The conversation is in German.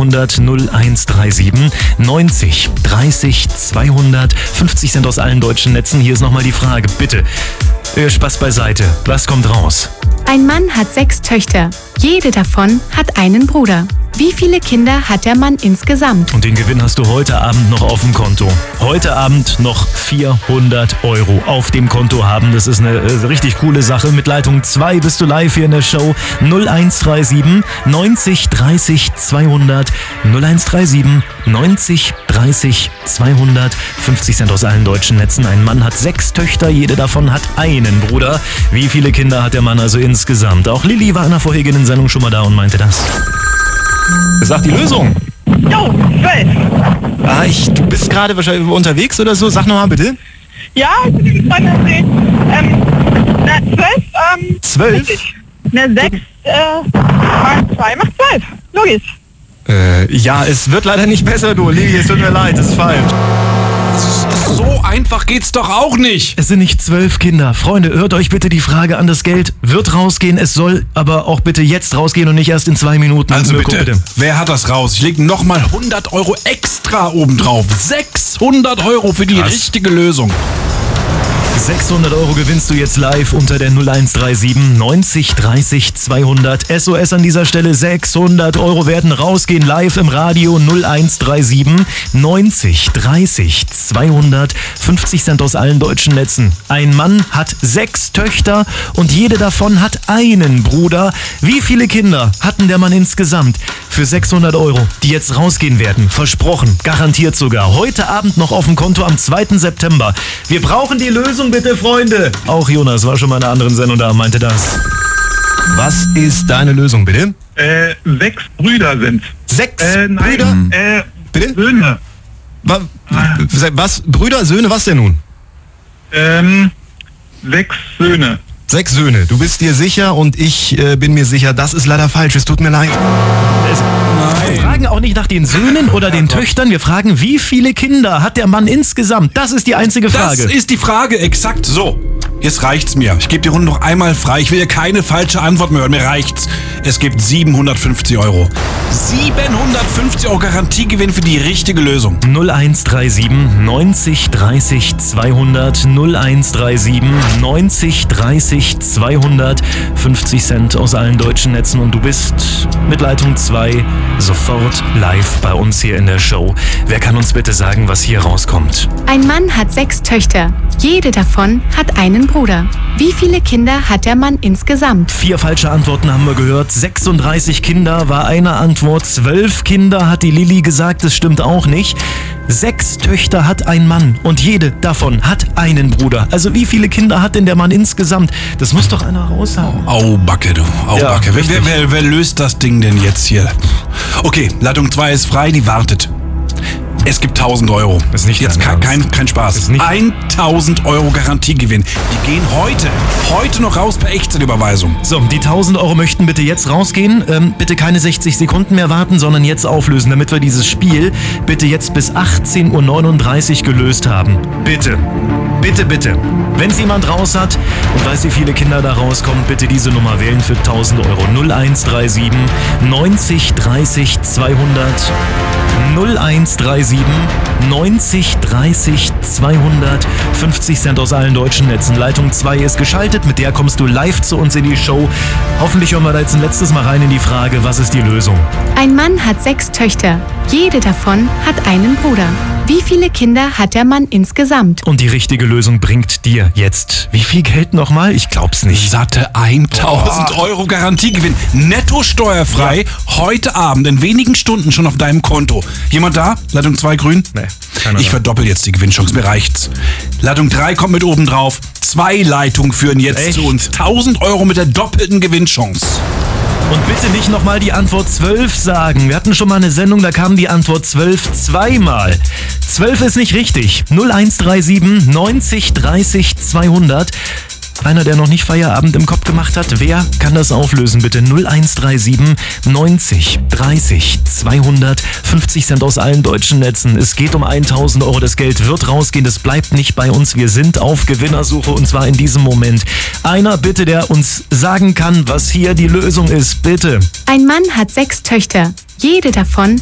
200 0137 90 30 200. 50 Cent aus allen deutschen Netzen. Hier ist nochmal die Frage, bitte. Spaß beiseite. Was kommt raus? Ein Mann hat 6 Töchter. Jede davon hat einen Bruder. Wie viele Kinder hat der Mann insgesamt? Und den Gewinn hast du heute Abend noch auf dem Konto. Heute Abend noch 400 Euro auf dem Konto haben. Das ist eine richtig coole Sache. Mit Leitung 2 bist du live hier in der Show. 0137 90 30 200. 0137 90 30 200. 50 Cent aus allen deutschen Netzen. Ein Mann hat 6 Töchter. Jede davon hat einen Bruder. Wie viele Kinder hat der Mann also insgesamt? Auch Lilly war in der vorherigen Sendung schon mal da und meinte das. Sag die Lösung. Jo, 12. Du bist gerade wahrscheinlich unterwegs oder so. Sag nochmal bitte. Ja, ich bin gespannt, dass Sie... 12, 12? Richtig. 6, mal 2 macht 12. Logisch. Ja, es wird leider nicht besser, du. Lilly, es tut mir leid, das ist falsch. So einfach geht's doch auch nicht. Es sind nicht 12 Kinder. Freunde, hört euch bitte die Frage an. Das Geld wird rausgehen. Es soll aber auch bitte jetzt rausgehen und nicht erst in 2 Minuten. Also bitte, wer hat das raus? Ich leg nochmal 100 Euro extra obendrauf. 600 Euro für die richtige Lösung. 600 Euro gewinnst du jetzt live unter der 0137 90 30 200. SOS an dieser Stelle, 600 Euro werden rausgehen live im Radio. 0137 90 30 200. 50 Cent aus allen deutschen Netzen. Ein Mann hat 6 Töchter und jede davon hat einen Bruder. Wie viele Kinder hatten der Mann insgesamt? Für 600 Euro, die jetzt rausgehen werden. Versprochen, garantiert sogar. Heute Abend noch auf dem Konto am 2. September. Wir brauchen die Lösung, bitte, Freunde. Auch Jonas war schon mal in einer anderen Sendung da und meinte das. Was ist deine Lösung, bitte? 6 Brüder sind. 6 nein, Brüder? Bitte? Söhne. Was? Brüder, Söhne, was denn nun? 6 Söhne. 6 Söhne. Du bist dir sicher und ich bin mir sicher, das ist leider falsch. Es tut mir leid. Wir fragen auch nicht nach den Söhnen oder den Töchtern. Wir fragen, wie viele Kinder hat der Mann insgesamt? Das ist die einzige Frage. Das ist die Frage, exakt so. Jetzt reicht's mir. Ich gebe die Runde noch einmal frei. Ich will ja keine falsche Antwort mehr hören. Mir reicht's. Es gibt 750 Euro. 750 Euro Garantiegewinn für die richtige Lösung. 0137 90 30 200. 0137 90 30 200. 50 Cent aus allen deutschen Netzen und du bist mit Leitung 2 sofort live bei uns hier in der Show. Wer kann uns bitte sagen, was hier rauskommt? Ein Mann hat 6 Töchter. Jede davon hat einen Bruder. Wie viele Kinder hat der Mann insgesamt? 4 falsche Antworten haben wir gehört. 36 Kinder war eine Antwort. 12 Kinder hat die Lilly gesagt. Das stimmt auch nicht. 6 Töchter hat ein Mann und jede davon hat einen Bruder. Also wie viele Kinder hat denn der Mann insgesamt? Das muss doch einer raushaben. Au, Backe, du. Au, Ja, Backe. Wer löst das Ding denn jetzt hier? Okay, Leitung 2 ist frei, die wartet. Es gibt 1000 Euro. Das ist nicht jetzt dein kein Spaß. Das ist nicht 1000 Euro Garantiegewinn. Die gehen heute noch raus per Echtzeitüberweisung. So, die 1000 Euro möchten bitte jetzt rausgehen. Bitte keine 60 Sekunden mehr warten, sondern jetzt auflösen, damit wir dieses Spiel bitte jetzt bis 18:39 Uhr gelöst haben. Bitte. Bitte, bitte. Wenn es jemand raus hat und weiß, wie viele Kinder da rauskommen, bitte diese Nummer wählen für 1000 Euro. 0137 90 30 200. 0137 90 30 200. 50 Cent aus allen deutschen Netzen. Leitung 2 ist geschaltet, mit der kommst du live zu uns in die Show. Hoffentlich hören wir da jetzt ein letztes Mal rein in die Frage, was ist die Lösung? Ein Mann hat 6 Töchter. Jede davon hat einen Bruder. Wie viele Kinder hat der Mann insgesamt? Und die richtige Lösung bringt dir jetzt wie viel Geld nochmal? Ich glaub's nicht. Satte 1000 Euro Garantiegewinn. Netto steuerfrei. Heute Abend in wenigen Stunden schon auf deinem Konto. Jemand da? Leitung 2 grün? Nee, keiner Ich da. verdoppel jetzt die Gewinnchance. Mir reicht's. Leitung 3 kommt mit oben drauf. 2 Leitungen führen jetzt Echt? zu uns. 1000 Euro mit der doppelten Gewinnchance. Und bitte nicht nochmal die Antwort 12 sagen. Wir hatten schon mal eine Sendung, da kam die Antwort 12 zweimal. 12 ist nicht richtig. 0137 90 30 200. Einer, der noch nicht Feierabend im Kopf gemacht hat, wer kann das auflösen, bitte? 0137 90 30 200. 50 Cent aus allen deutschen Netzen. Es geht um 1000 Euro. Das Geld wird rausgehen. Das bleibt nicht bei uns. Wir sind auf Gewinnersuche und zwar in diesem Moment. Einer bitte, der uns sagen kann, was hier die Lösung ist. Bitte. Ein Mann hat 6 Töchter. Jede davon